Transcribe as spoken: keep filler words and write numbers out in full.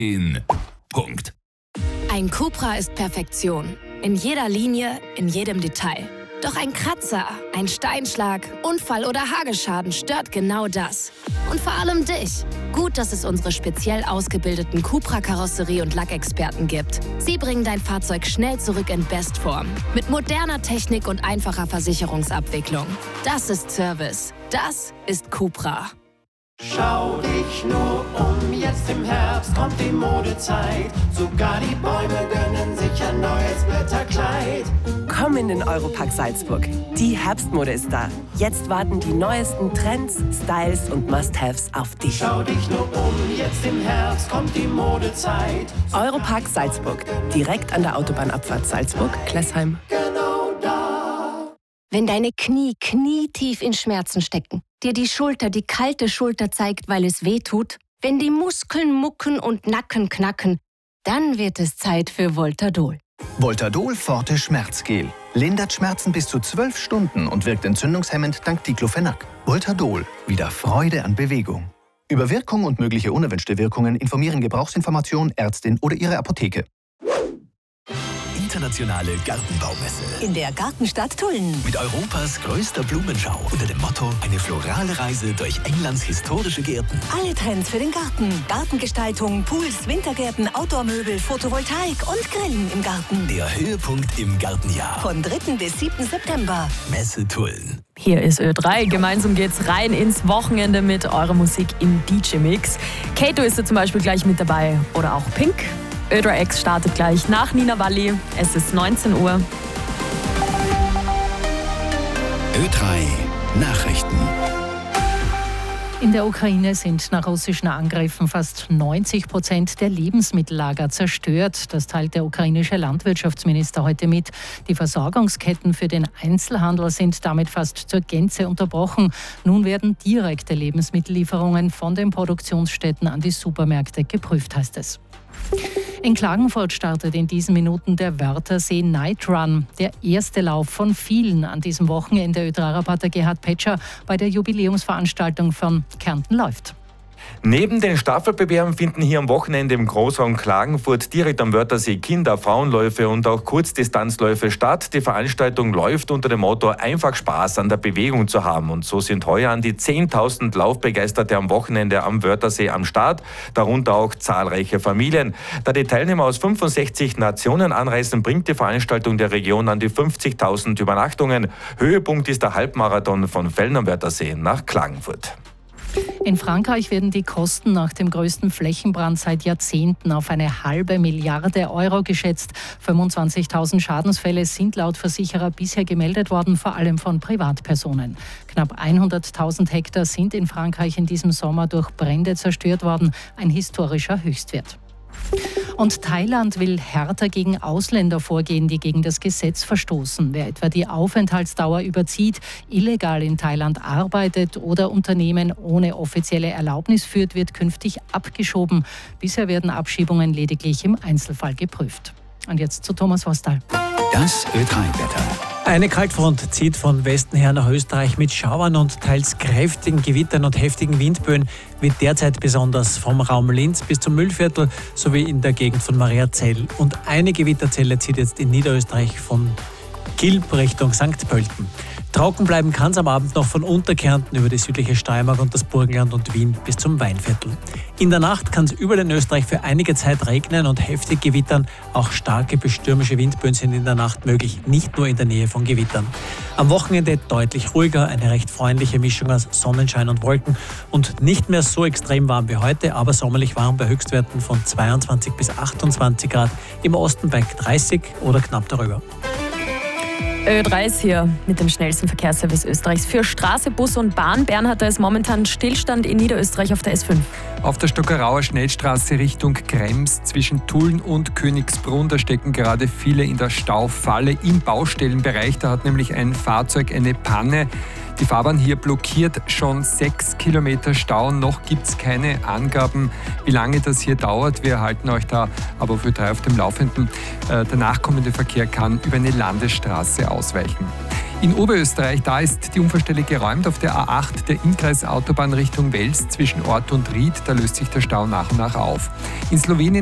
in Punkt. Ein Cupra ist Perfektion. In jeder Linie, in jedem Detail. Doch ein Kratzer, ein Steinschlag, Unfall oder Hagelschaden stört genau das. Und vor allem dich. Gut, dass es unsere speziell ausgebildeten Cupra-Karosserie- und Lackexperten gibt. Sie bringen dein Fahrzeug schnell zurück in Bestform. Mit moderner Technik und einfacher Versicherungsabwicklung. Das ist Service. Das ist Cupra. Schau dich nur um, jetzt im Herbst kommt die Modezeit. Sogar die Bäume gönnen sich ein neues Blätterkleid. Komm in den Europark Salzburg. Die Herbstmode ist da. Jetzt warten die neuesten Trends, Styles und Must-Haves auf dich. Schau dich nur um, jetzt im Herbst kommt die Modezeit. Europark Salzburg. Direkt an der Autobahnabfahrt Salzburg-Klessheim. Genau da. Wenn deine Knie knietief in Schmerzen stecken, dir die Schulter die kalte Schulter zeigt, weil es weh tut, wenn die Muskeln mucken und Nacken knacken, dann wird es Zeit für Voltadol. Voltadol Forte Schmerzgel. Lindert Schmerzen bis zu zwölf Stunden und wirkt entzündungshemmend dank Diclofenac. Voltadol. Wieder Freude an Bewegung. Über Wirkung und mögliche unerwünschte Wirkungen informieren Gebrauchsinformation, Ärztin oder Ihre Apotheke. Internationale Gartenbaumesse. In der Gartenstadt Tulln. Mit Europas größter Blumenschau unter dem Motto eine florale Reise durch Englands historische Gärten. Alle Trends für den Garten. Gartengestaltung, Pools, Wintergärten, Outdoor-Möbel, Photovoltaik und Grillen im Garten. Der Höhepunkt im Gartenjahr. Von dritten bis siebten September. Messe Tulln. Hier ist Ö drei. Gemeinsam geht's rein ins Wochenende mit eurer Musik im D J-Mix. Kato ist da zum Beispiel gleich mit dabei. Oder auch Pink. Ö drei X startet gleich nach Nina Walli. Es ist neunzehn Uhr. Ö drei Nachrichten. In der Ukraine sind nach russischen Angriffen fast neunzig Prozent der Lebensmittellager zerstört. Das teilt der ukrainische Landwirtschaftsminister heute mit. Die Versorgungsketten für den Einzelhandel sind damit fast zur Gänze unterbrochen. Nun werden direkte Lebensmittellieferungen von den Produktionsstätten an die Supermärkte geprüft, heißt es. In Klagenfurt startet in diesen Minuten der Wörthersee Night Run. Der erste Lauf von vielen an diesem Wochenende. Ö drei-Reporter Gerhard Petscher bei der Jubiläumsveranstaltung von Kärnten läuft. Neben den Staffelbewerben finden hier am Wochenende im Großraum Klagenfurt direkt am Wörthersee Kinder-, Frauenläufe und auch Kurzdistanzläufe statt. Die Veranstaltung läuft unter dem Motto einfach Spaß an der Bewegung zu haben. Und so sind heuer an die zehntausend Laufbegeisterte am Wochenende am Wörthersee am Start, darunter auch zahlreiche Familien. Da die Teilnehmer aus fünfundsechzig Nationen anreisen, bringt die Veranstaltung der Region an die fünfzigtausend Übernachtungen. Höhepunkt ist der Halbmarathon von Felln am Wörthersee nach Klagenfurt. In Frankreich werden die Kosten nach dem größten Flächenbrand seit Jahrzehnten auf eine halbe Milliarde Euro geschätzt. fünfundzwanzigtausend Schadensfälle sind laut Versicherer bisher gemeldet worden, vor allem von Privatpersonen. Knapp hunderttausend Hektar sind in Frankreich in diesem Sommer durch Brände zerstört worden, ein historischer Höchstwert. Und Thailand will härter gegen Ausländer vorgehen, die gegen das Gesetz verstoßen. Wer etwa die Aufenthaltsdauer überzieht, illegal in Thailand arbeitet oder Unternehmen ohne offizielle Erlaubnis führt, wird künftig abgeschoben. Bisher werden Abschiebungen lediglich im Einzelfall geprüft. Und jetzt zu Thomas Vostal. Das Ö drei-Wetter. Eine Kaltfront zieht von Westen her nach Österreich mit Schauern und teils kräftigen Gewittern und heftigen Windböen, wie derzeit besonders vom Raum Linz bis zum Mühlviertel sowie in der Gegend von Mariazell. Und eine Gewitterzelle zieht jetzt in Niederösterreich von Gilb Richtung Sankt Pölten. Trocken bleiben kann es am Abend noch von Unterkärnten über die südliche Steiermark und das Burgenland und Wien bis zum Weinviertel. In der Nacht kann es überall in Österreich für einige Zeit regnen und heftig gewittern. Auch starke bis stürmische Windböen sind in der Nacht möglich, nicht nur in der Nähe von Gewittern. Am Wochenende deutlich ruhiger, eine recht freundliche Mischung aus Sonnenschein und Wolken und nicht mehr so extrem warm wie heute, aber sommerlich warm bei Höchstwerten von zweiundzwanzig bis achtundzwanzig Grad, im Osten bei dreißig oder knapp darüber. Ö drei ist hier mit dem schnellsten Verkehrsservice Österreichs. Für Straße, Bus und Bahn. Bernhard, da ist momentan Stillstand in Niederösterreich auf der S fünf. Auf der Stockerauer Schnellstraße Richtung Krems zwischen Tulln und Königsbrunn, da stecken gerade viele in der Staufalle im Baustellenbereich. Da hat nämlich ein Fahrzeug eine Panne. Die Fahrbahn hier blockiert schon sechs Kilometer Stau. Noch gibt es keine Angaben, wie lange das hier dauert. Wir halten euch da aber für drei auf dem Laufenden. Der nachkommende Verkehr kann über eine Landesstraße ausweichen. In Oberösterreich, da ist die Unfallstelle geräumt auf der A acht, der Innkreisautobahn Richtung Wels zwischen Ort und Ried. Da löst sich der Stau nach und nach auf. In Slowenien